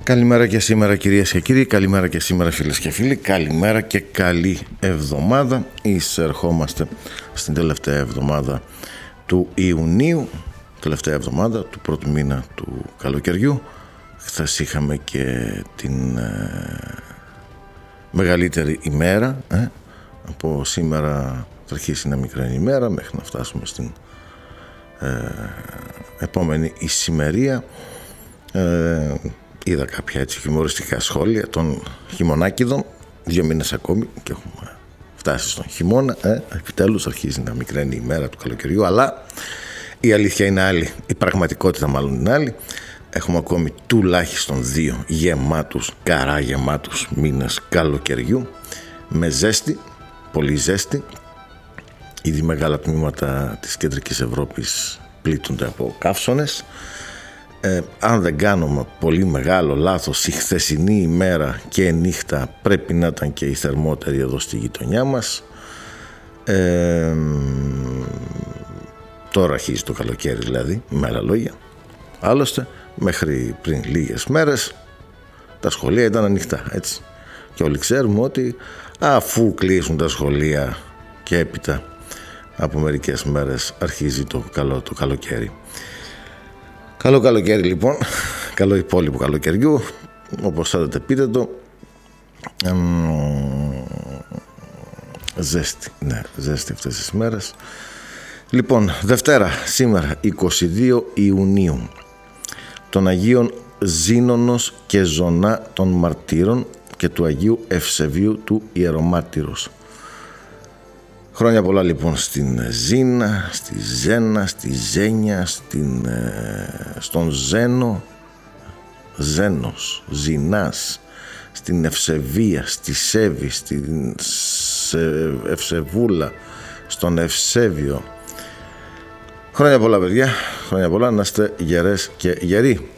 Καλημέρα και σήμερα κυρίες και κύριοι, καλημέρα και σήμερα φίλες και φίλοι, καλημέρα και καλή εβδομάδα. Εισερχόμαστε στην τελευταία εβδομάδα του Ιουνίου, τελευταία εβδομάδα του πρώτου μήνα του καλοκαιριού. Χθες είχαμε και την μεγαλύτερη ημέρα, από σήμερα θα αρχίσει να μικραίνει ημέρα μέχρι να φτάσουμε στην επόμενη ησημερία. Είδα κάποια έτσι χιουμοριστικά σχόλια των χειμωνάκηδων, 2 μήνες ακόμη και έχουμε φτάσει στον χειμώνα, επιτέλους αρχίζει να μικραίνει η μέρα του καλοκαιριού, αλλά η αλήθεια είναι άλλη, η πραγματικότητα μάλλον είναι άλλη. Έχουμε ακόμη τουλάχιστον 2 γεμάτους, καρά γεμάτους μήνες καλοκαιριού, με ζέστη, πολύ ζέστη. Ήδη μεγάλα τμήματα της κεντρικής Ευρώπης πλήττονται από καύσωνες. Αν δεν κάνουμε πολύ μεγάλο λάθος, η χθεσινή ημέρα και νύχτα πρέπει να ήταν και η θερμότερη εδώ στη γειτονιά μας. Τώρα αρχίζει το καλοκαίρι δηλαδή, με άλλα λόγια. Άλλωστε, μέχρι πριν λίγες μέρες τα σχολεία ήταν ανοιχτά, έτσι. Και όλοι ξέρουμε ότι αφού κλείσουν τα σχολεία και έπειτα από μερικές μέρες αρχίζει το καλοκαίρι. Καλό καλοκαίρι λοιπόν, καλό υπόλοιπο καλοκαιριού, όπως θέλετε πείτε το. Ζέστη, ναι, ζέστη αυτές τις μέρες. Λοιπόν, Δευτέρα, σήμερα 22 Ιουνίου, των Αγίων Ζήνονος και Ζωνά των Μαρτύρων και του Αγίου Ευσεβίου του Ιερομάρτυρος. Χρόνια πολλά λοιπόν στην Ζήνα, στη Ζένα, στη Ζένια, στον Ζένο, Ζένος, Ζηνάς, στην Ευσεβία, στη Σέβη, στην Ευσεβούλα, στον Ευσέβιο. Χρόνια πολλά παιδιά, χρόνια πολλά, να είστε γερές και γεροί.